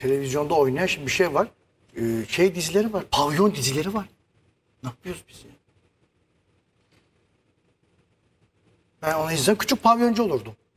televizyonda oynayan şimdi bir şey var. Şey dizileri var. Pavyon dizileri var. Ne yapıyoruz biz ya? Ben onu izlesem küçük pavyoncu olurdum.